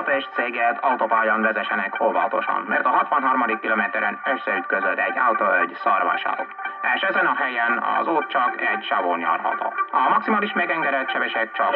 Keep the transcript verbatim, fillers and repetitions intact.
Budapest-Szeged autópályán vezessenek óvatosan, mert a hatvanharmadik kilométeren összeütközött egy autó egy szarvassal. És ezen a helyen az út csak egy sávon járható. A maximális megengedett sebesség csak